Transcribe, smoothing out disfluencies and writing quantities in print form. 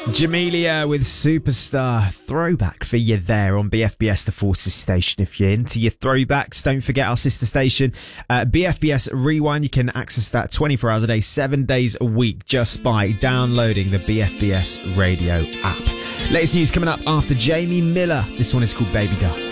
Jamelia with Superstar. Throwback for you there on BFBS The Forces station. If you're into your throwbacks, don't forget our sister station, BFBS Rewind. You can access that 24 hours a day, 7 days a week, just by downloading the BFBS radio app. Latest news coming up after Jamie Miller. This one is called Baby Doll.